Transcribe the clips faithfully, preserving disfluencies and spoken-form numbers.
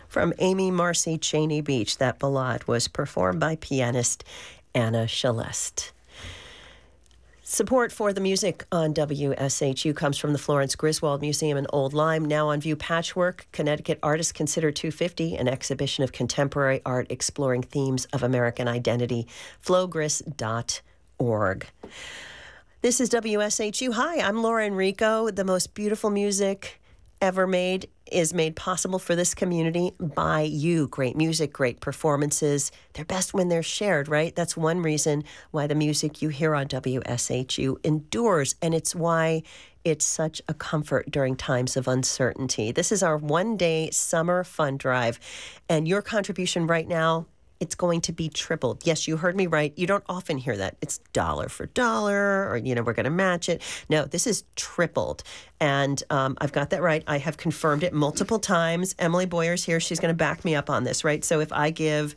from Amy Marcy Cheney Beach. That ballade was performed by pianist Anna Celeste. Support for the music on W S H U comes from the Florence Griswold Museum in Old Lyme. Now on view, Patchwork, Connecticut Artists Consider two fifty, an exhibition of contemporary art exploring themes of American identity. flowgris dot org. This is W S H U. Hi, I'm Laura Enrico. The most beautiful music ever made is made possible for this community by you. Great music, great performances. They're best when they're shared, right? That's one reason why the music you hear on W S H U endures, and it's why it's such a comfort during times of uncertainty. This is our one-day summer fund drive, and your contribution right now, it's going to be tripled. Yes, you heard me right. You don't often hear that. It's dollar for dollar, or, you know, we're going to match it. No, this is tripled. And um, I've got that right. I have confirmed it multiple times. Emily Boyer's here. She's going to back me up on this, right? So if I give,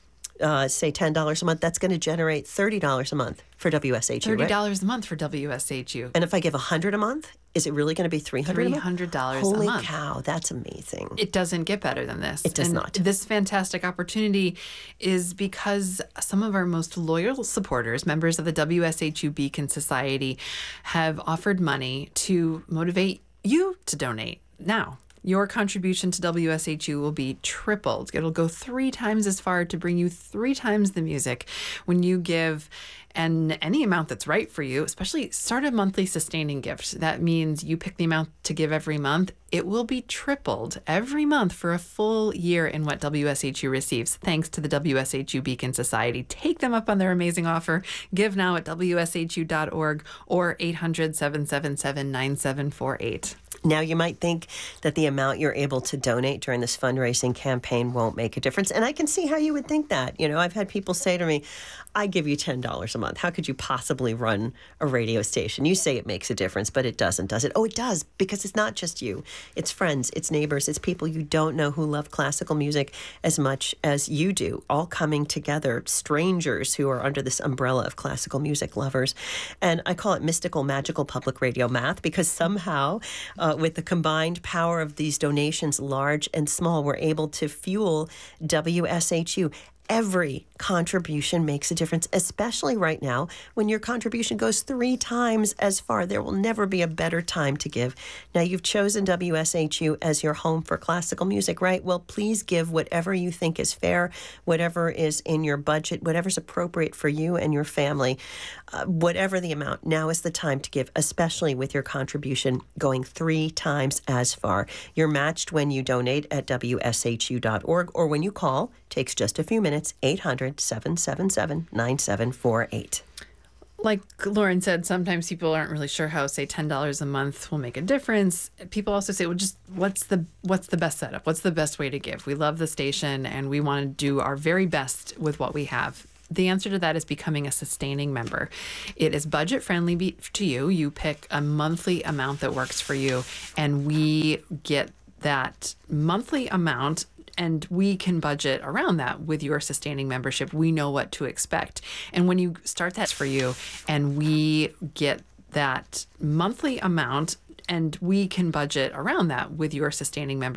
uh, say, ten dollars a month, that's going to generate thirty dollars a month for W S H U, thirty dollars right? a month for W S H U. And if I give one hundred dollars a month, is it really going to be three hundred dollars three hundred dollars a Holy month. cow, that's amazing. It doesn't get better than this. It does and not. This fantastic opportunity is because some of our most loyal supporters, members of the W S H U Beacon Society, have offered money to motivate you to donate now. Your contribution to W S H U will be tripled. It'll go three times as far to bring you three times the music when you give and any amount that's right for you, especially start a monthly sustaining gift. That means you pick the amount to give every month. It will be tripled every month for a full year in what W S H U receives, thanks to the W S H U Beacon Society. Take them up on their amazing offer. Give now at W S H U dot org or eight hundred, seven seven seven, nine seven four eight. Now, you might think that the amount you're able to donate during this fundraising campaign won't make a difference. And I can see how you would think that. You know, I've had people say to me, I give you ten dollars a month. How could you possibly run a radio station? You say it makes a difference, but it doesn't, does it? Oh, it does, because it's not just you. It's friends, it's neighbors, it's people you don't know who love classical music as much as you do, all coming together, strangers who are under this umbrella of classical music lovers. And I call it mystical, magical public radio math, because somehow, uh, with the combined power of these donations, large and small, we're able to fuel W S H U. Every contribution makes a difference, especially right now when your contribution goes three times as far. There will never be a better time to give. Now, you've chosen W S H U as your home for classical music, right? Well, please give whatever you think is fair, whatever is in your budget, whatever's appropriate for you and your family, uh, whatever the amount. Now is the time to give, especially with your contribution going three times as far. You're matched when you donate at W S H U dot org or when you call. Takes just a few minutes, eight hundred, seven seven seven, nine seven four eight. Like Lauren said, sometimes people aren't really sure how, say, ten dollars a month will make a difference. People also say, well, just what's the what's the best setup? What's the best way to give? We love the station and we want to do our very best with what we have. The answer to that is becoming a sustaining member. It is budget friendly to you. You pick a monthly amount that works for you, and we get that monthly amount, and we can budget around that with your sustaining membership. We know what to expect. And when you start that for you, and we get that monthly amount, and we can budget around that with your sustaining membership.